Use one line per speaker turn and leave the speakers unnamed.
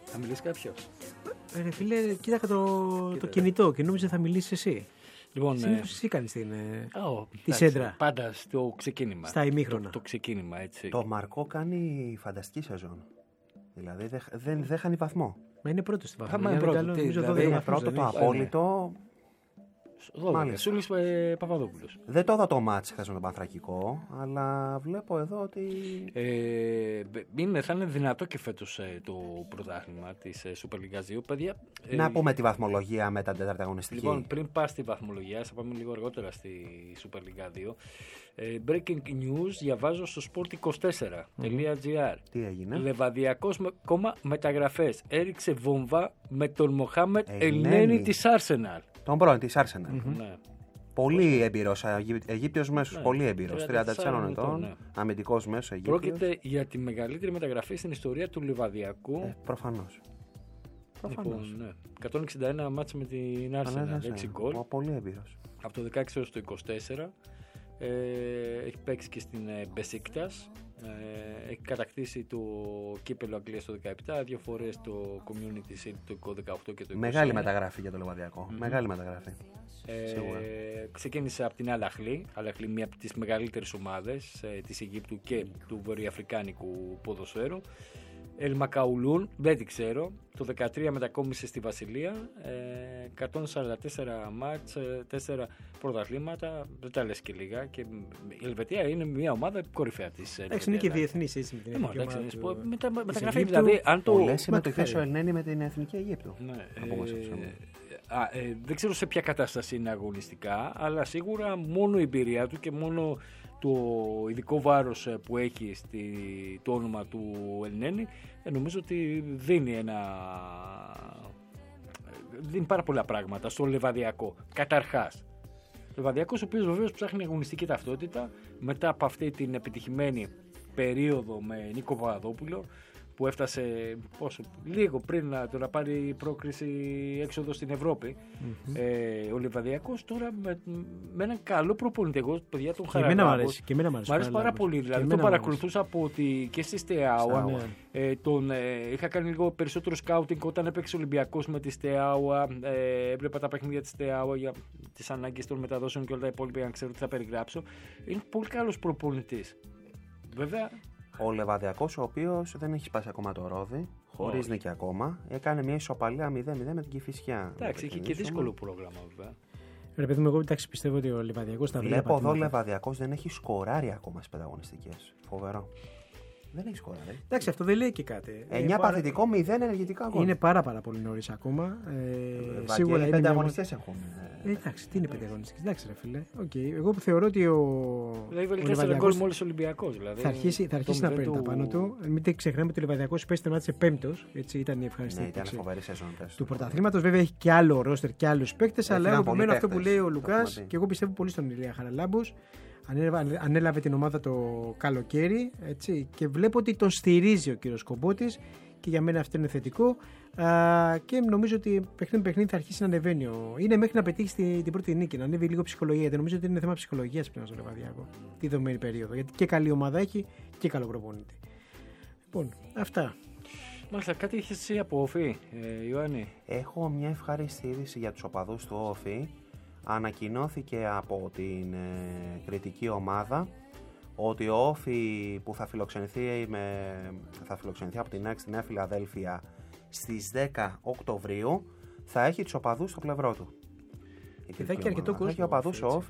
Θα μιλήσει κάποιο.
Ρε φίλε, κοίτακα το κινητό και νόμιζα θα μιλήσει εσύ.
Λοιπόν,
συνήθως εσύ κάνεις τη
εντάξει,
σέντρα.
Πάντα στο ξεκίνημα.
Στα ημίχρονα.
Το ξεκίνημα, έτσι.
Το Μαρκό κάνει φανταστική σεζόν. Δηλαδή δεν χάνει βαθμό.
Μα είναι πρώτο στην βαθμό.
Είναι πρώτο,
Δηλαδή είναι πρώτο το απόλυτο.
Σούλης Παπαδόπουλος.
Δεν το είδα το μάτς χθες με τον Πανθρακικό, αλλά βλέπω εδώ ότι.
Θα είναι δυνατό και φέτος το πρωτάθλημα της Super League 2, παιδιά.
Να πούμε τη βαθμολογία μετά την τέταρτη αγωνιστική.
Λοιπόν, πριν πας στη βαθμολογία, θα πάμε λίγο αργότερα στη Super League 2. Breaking news, διαβάζω στο sport24.gr.
Τι έγινε?
Λεβαδιακός μεταγραφές. Έριξε βόμβα με τον Μοχάμετ Ελνένη της Arsenal.
Τον πρώην της Arsenal.
Ναι.
Πολύ έμπειρος, Αιγύπτιος μέσος, πολύ έμπειρος. 34 ετών,
ναι.
αμυντικός μέσος Αιγύπτιος.
Πρόκειται για τη μεγαλύτερη μεταγραφή στην ιστορία του Λιβαδιακού.
Προφανώς.
Λοιπόν, ναι. 161 μάτς με την Arsenal, 6 γκολ.
Πολύ έμπειρος.
Από το 16 έως το 24. Έχει παίξει και στην Μπεσίκτας. Έχει κατακτήσει το κύπελο Αγγλίας το 17, 2 φορές το Community Shield το 18 και το 20.
Μεγάλη μεταγραφή για το Λεβαδιακό. Μεγάλη μεταγραφή.
Ξεκίνησε από την Αλαχλή, μία από τις μεγαλύτερες ομάδες της Αιγύπτου και του βορειοαφρικάνικου ποδοσφαίρου. Ελ Μακαουλούν, δεν την ξέρω. Το 2013 μετακόμισε στη Βασιλεία. 144 μάτς, 4 πρωταθλήματα. Δεν τα λες και λίγα. Και η Ελβετία είναι μια ομάδα κορυφαία της.
Εντάξει, είναι και διεθνής έτσι με την
μεταγραφή. Δηλαδή, αν το.
Πολλές συμμετοχές ο Ελνένη με την Εθνική Αιγύπτου.
Δεν ξέρω σε ποια κατάσταση είναι αγωνιστικά, αλλά σίγουρα μόνο η εμπειρία του και μόνο το ειδικό βάρος που έχει το όνομα του Ελνένη, νομίζω ότι δίνει πάρα πολλά πράγματα στο Λεβαδιακό. Καταρχάς, ο Λεβαδιακός, ο οποίος βεβαίως ψάχνει αγωνιστική ταυτότητα μετά από αυτή την επιτυχημένη περίοδο με Νίκο Παπαδόπουλο, που έφτασε λίγο πριν να πάρει πρόκριση έξοδο στην Ευρώπη. Ο Λιβαδιακός τώρα με έναν καλό προπονητή. Εγώ, παιδιά, τον χαρακτηρίζω.
Και εμένα μου
αρέσει πάρα πολύ. Δηλαδή, τον παρακολουθούσα και στη Στεάουα. Είχα κάνει λίγο περισσότερο σκάουτινγκ όταν έπαιξε ο Ολυμπιακός με τη Στεάουα. Έβλεπα τα παιχνίδια της Στεάουα για τις ανάγκες των μεταδόσεων και όλα τα υπόλοιπα, για να ξέρω τι θα περιγράψω. Είναι πολύ καλός προπονητής. Βέβαια.
Ο Λεβαδιακός, ο οποίος δεν έχει σπάσει ακόμα το ρόδι, χωρίς νίκη ακόμα, έκανε μια ισοπαλία 0-0 με την Κηφισιά.
Εντάξει, είχε και δύσκολο πρόγραμμα, βέβαια.
Ρε παιδί μου, εγώ πιστεύω ότι ο Λεβαδιακός θα βρει.
Βλέπω εδώ ο Λεβαδιακός δεν έχει σκοράρει ακόμα στις πενταγωνιστικές. Φοβερό. Δεν έχει σκοράρει.
Εντάξει, αυτό δεν λέει και κάτι.
9 παθητικό, 0 ενεργητικά γκολ.
Είναι πάρα πολύ νωρίς ακόμα.
Σίγουρα οι 5 αγωνιστές έχουν.
Εντάξει, τι είναι 5 αγωνιστές. Εντάξει, ρε φίλε. Εγώ που θεωρώ ότι
δηλαδή, βάλει 4 γκολ μόλις ο Ολυμπιακός. Δηλαδή,
θα αρχίσει να παίρνει τα πάνω του. Μην ξεχνάμε ότι ο Λεβαδιακός πέσει το μάτι σε πέμπτος. Έτσι ήταν η ευχαριστή.
Ναι, ήταν φοβερή σεζόν
του πρωταθλήματος. Βέβαια έχει και άλλο ρόστερ και άλλους παίκτες. Αλλά εγώ επιμένω αυτό που λέει ο Λουκάς και εγώ πιστεύω πολύ στον Ηλία Χαραλάμπους. Ανέλαβε την ομάδα το καλοκαίρι, έτσι, και βλέπω ότι τον στηρίζει ο κύριος Κομπότης και για μένα αυτό είναι θετικό, και νομίζω ότι παιχνίδι θα αρχίσει να ανεβαίνει. Είναι μέχρι να πετύχει την πρώτη νίκη, να ανέβει λίγο ψυχολογία, γιατί νομίζω ότι είναι θέμα ψυχολογίας πλέον στο Λεβαδιακό τη δεδομένη περίοδο, γιατί και καλή ομάδα έχει και καλό προπονητή. Λοιπόν, αυτά.
Μάλιστα, κάτι έχεις εσύ από Όφη, Ιωάννη?
Έχω μια ευχάριστη είδηση για τους οπαδούς του Όφη. Ανακοινώθηκε από την κριτική ομάδα ότι ο Όφη που θα φιλοξενηθεί από την ΑΕΚ στη Νέα Φιλαδέλφια στις 10 Οκτωβρίου θα έχει τους οπαδούς στο πλευρό του.
Και θα έχει αρκετό κόσμο.
Θα έχει οπαδούς ο Όφη.